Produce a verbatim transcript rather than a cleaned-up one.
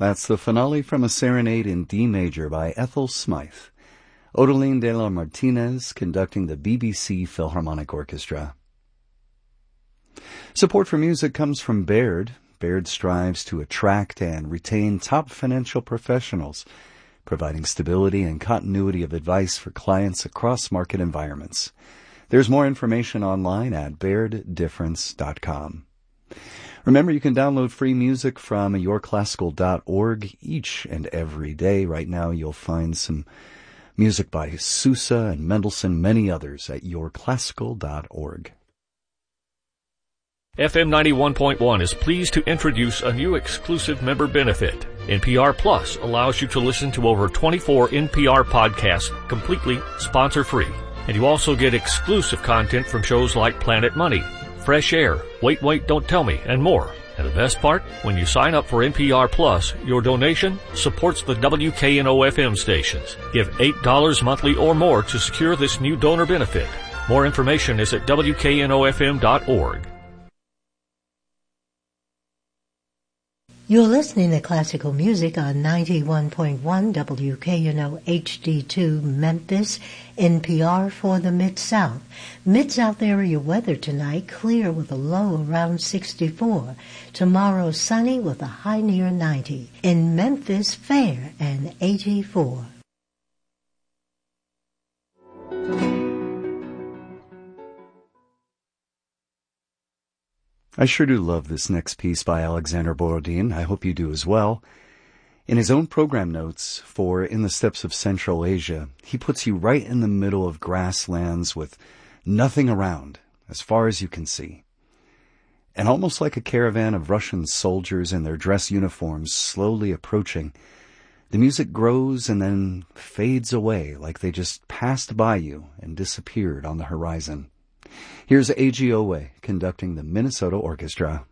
That's the finale from a serenade in D major by Ethel Smythe. Odeline de la Martinez conducting the B B C Philharmonic Orchestra. Support for music comes from Baird. Baird strives to attract and retain top financial professionals, providing stability and continuity of advice for clients across market environments. There's more information online at baird difference dot com. Remember, you can download free music from your classical dot org each and every day. Right now, you'll find some music by Sousa and Mendelssohn, many others, at your classical dot org. F M ninety-one point one is pleased to introduce a new exclusive member benefit. N P R Plus allows you to listen to over twenty-four N P R podcasts completely sponsor-free. And you also get exclusive content from shows like Planet Money, Fresh Air, Wait, Wait, Don't Tell Me, and more. And the best part, when you sign up for N P R Plus, your donation supports the W K N O F M stations. Give eight dollars monthly or more to secure this new donor benefit. More information is at W K N O F M dot org. You're listening to classical music on ninety-one point one W K N O H D two Memphis, N P R for the Mid-South. Mid-South area weather tonight, clear with a low around sixty-four. Tomorrow sunny with a high near ninety. In Memphis, fair and eighty-four. I sure do love this next piece by Alexander Borodin. I hope you do as well. In his own program notes for In the Steppes of Central Asia, he puts you right in the middle of grasslands with nothing around, as far as you can see. And almost like a caravan of Russian soldiers in their dress uniforms slowly approaching, the music grows and then fades away like they just passed by you and disappeared on the horizon. Here's A G Owe conducting the Minnesota Orchestra.